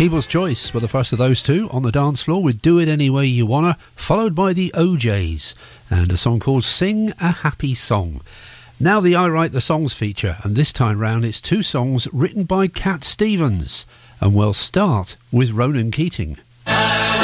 People's Choice were the first of those two on the dance floor with Do It Any Way You Wanna, followed by the OJs and a song called Sing a Happy Song. Now the I Write the Songs feature, and this time round it's two songs written by Cat Stevens, and we'll start with Ronan Keating.